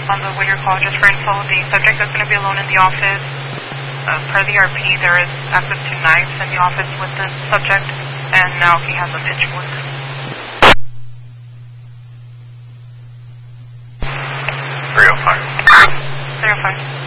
on the waiter call, just for info, the subject is going to be alone in the office. Per the RP, there is access to knives in the office with the subject, and now he has a pitchfork. 305. 305.